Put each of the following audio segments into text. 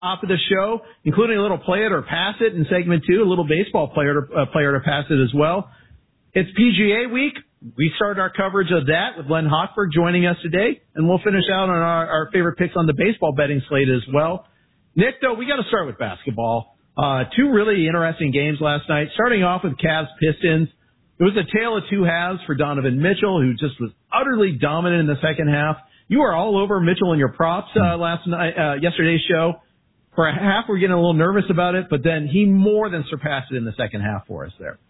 top of the show, including a little play it or pass it in segment 2, a little baseball player to pass it as well. It's PGA week. We started our coverage of that with Len Hochberg joining us today, and we'll finish out on our favorite picks on the baseball betting slate as well. Nick, though, we got to start with basketball. 2 really interesting games last night. Starting off with Cavs Pistons. It was a tale of 2 halves for Donovan Mitchell, who just was utterly dominant in the second half. You were all over Mitchell in your props yesterday's show. For a half, we're getting a little nervous about it, but then he more than surpassed it in the second half for us there.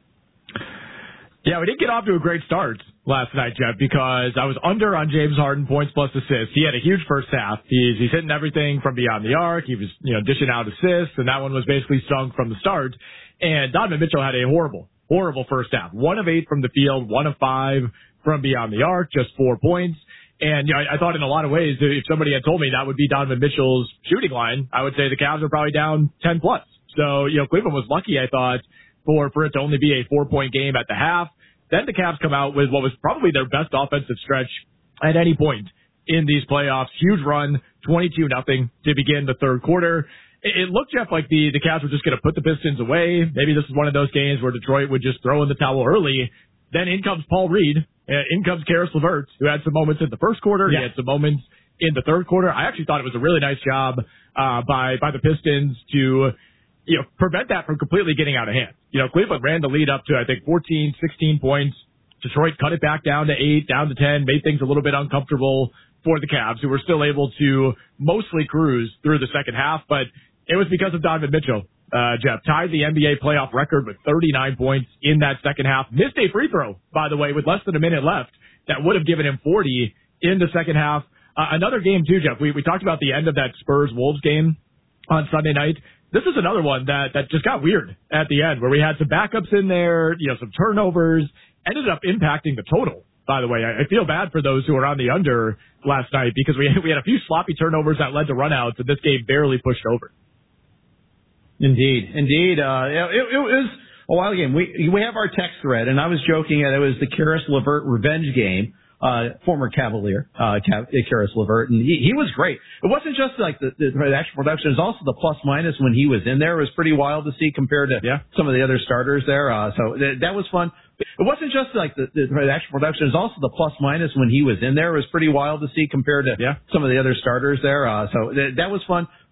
Yeah, we didn't get off to a great start last night, Jeff, because I was under on James Harden points plus assists. He had a huge first half. He's hitting everything from beyond the arc. He was, dishing out assists, and that one was basically sung from the start. And Donovan Mitchell had a horrible first half. 1 of 8 from the field, 1 of 5 from beyond the arc, just 4 points. And, I thought in a lot of ways, if somebody had told me that would be Donovan Mitchell's shooting line, I would say the Cavs are probably down 10 plus. So, Cleveland was lucky, I thought, for it to only be a 4-point game at the half. Then the Cavs come out with what was probably their best offensive stretch at any point in these playoffs. Huge run, 22-0 to begin the third quarter. It looked, Jeff, like the Cavs were just going to put the Pistons away. Maybe this is one of those games where Detroit would just throw in the towel early. Then in comes Paul Reed. In comes Karis LeVert, who had some moments in the first quarter. Yeah. He had some moments in the third quarter. I actually thought it was a really nice job by the Pistons to prevent that from completely getting out of hand. Cleveland ran the lead up to, I think, 14, 16 points. Detroit cut it back down to 8, down to 10, made things a little bit uncomfortable for the Cavs, who were still able to mostly cruise through the second half. But it was because of Donovan Mitchell, Jeff. Tied the NBA playoff record with 39 points in that second half. Missed a free throw, by the way, with less than a minute left. That would have given him 40 in the second half. Another game, too, Jeff. We talked about the end of that Spurs-Wolves game on Sunday night. This is another one that just got weird at the end, where we had some backups in there, some turnovers, ended up impacting the total. By the way, I feel bad for those who were on the under last night because we had a few sloppy turnovers that led to runouts, and this game barely pushed over. Indeed. It was a wild game. We have our text thread, and I was joking that it was the Karis LeVert revenge game. Former Cavalier, Karis LeVert, and he was great. It wasn't just like the actual production; it was also the plus minus when he was in there. It was pretty wild to see compared to some of the other starters there. So that was fun. It wasn't just like the actual production; it was also the plus minus when he was in there. It was pretty wild to see compared to some of the other starters there. So that was fun.